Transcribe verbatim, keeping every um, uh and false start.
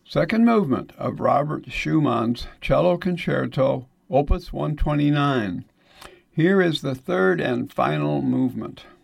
Second movement of Robert Schumann's Cello Concerto, Opus one twenty-nine. Here is the third and final movement.